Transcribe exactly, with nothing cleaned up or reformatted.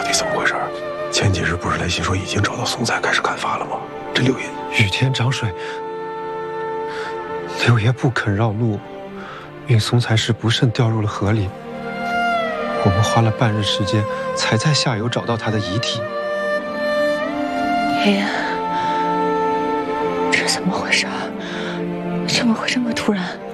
底怎么回事？前几日不是来信说已经找到松才开始砍伐了吗？这六爷， 雨天涨水，六爷不肯让路，运松才时不慎掉入了河里。我们花了半日时间，才在下游找到他的遗体。 爷爷，这怎么回事？怎么会这么突然？